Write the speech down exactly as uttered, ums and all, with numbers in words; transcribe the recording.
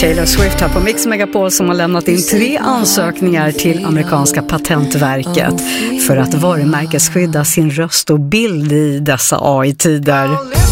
Taylor Swift här på Mix Megapol som har lämnat in tre ansökningar till amerikanska patentverket för att varumärkesskydda sin röst och bild i dessa A I-tider.